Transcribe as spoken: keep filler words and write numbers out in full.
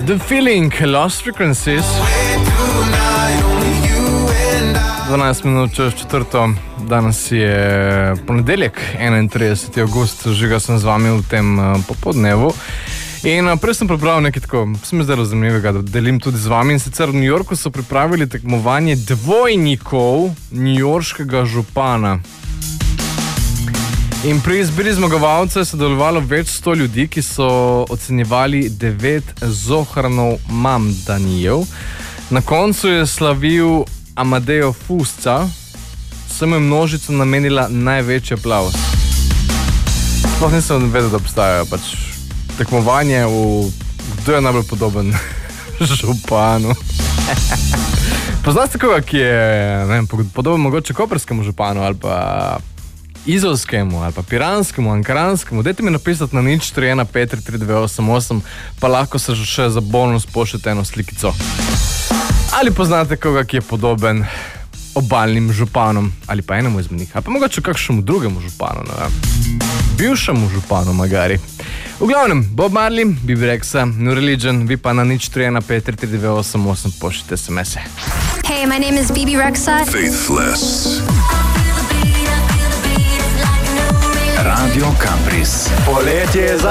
The Feeling, Lost Frequencies. dvanajst minut čez četrto, danes je ponedeljek, enaintrideseti avgust, žiga sem z vami v tem popodnevu. In prej sem prebral nekaj tako, se mi zdelo zanimivega, da delim tudi z vami. In sicer v New Yorku so pripravili tekmovanje dvojnikov newyorškega župana. In pri izbiri zmagovalca je sodelovalo več sto ljudi, ki so ocenjevali devet Zohranov Mamdanijev. Na koncu je slavil Amadeo Fusca, sem je množica namenila največji aplavz. Sploh nisem vedel, da obstajajo pač tekmovanje v kdo je najbolj podoben županu. Poznaste koga, ki je ne vem, podoben mogoče koprskemu županu ali pa izolskemu ali pa piranskemu, ankaranskemu? Dajte mi napisati na nič tri ena pet tri tri dve osem osem, pa lahko se še za bonus pošljete eno slikico. Ali poznate koga, ki je podoben obalnim županom ali pa enemu izmed njih, ali pa mogoče kakšnemu drugemu županu, ne vem, bivšemu županu magari. V glavnem, Bob Marley, Bibi Rexa, New Religion, vi pa na nič tri ena pet tri tri dve osem osem pošljete es em es-e. Hey, my name is Bibi Rexa. Faithless. Radio Campris. Poletje je za